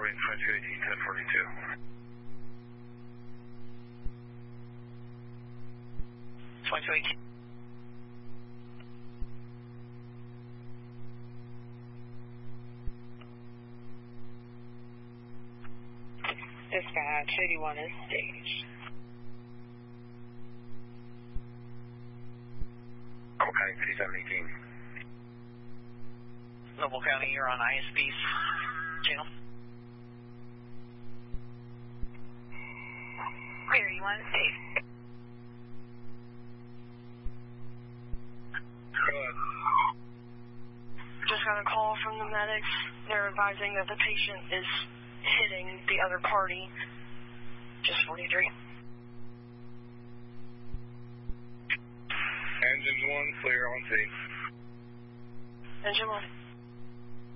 wind 2218, 1042. 2218. Dispatch 81 is staged. Okay, 3718. Noble County, you're on ISB's channel. 31 staged. Go ahead. Just got a call from the medics. They're advising that the patient is hitting the other party. Just 43. Engines 1, clear on scene. Engine 1.